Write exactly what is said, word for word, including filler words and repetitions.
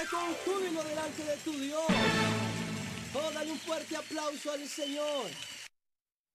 Canta con júbilo delante de tu Dios. Oh, dale un fuerte aplauso al Señor.